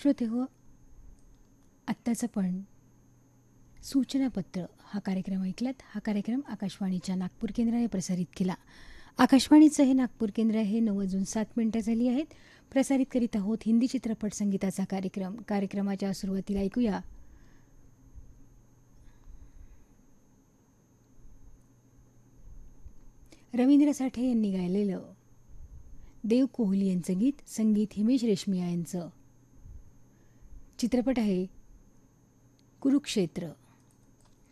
श्रोते हो, आत्ताच आपण सूचनापत्र हा कार्यक्रम ऐकलात. हा कार्यक्रम आकाशवाणीच्या नागपूर केंद्राने प्रसारित केला. आकाशवाणीचं हे नागपूर केंद्र हे 9:07 झाली आहेत. प्रसारित करीत आहोत हिंदी चित्रपट संगीताचा कार्यक्रम. कार्यक्रमाच्या सुरुवातीला ऐकूया रवींद्र साठे यांनी गायलेलं देव कोहली यांचं गीत, संगीत हिमेश रेशमिया यांचं. चित्रपट आहे कुरुक्षेत्र.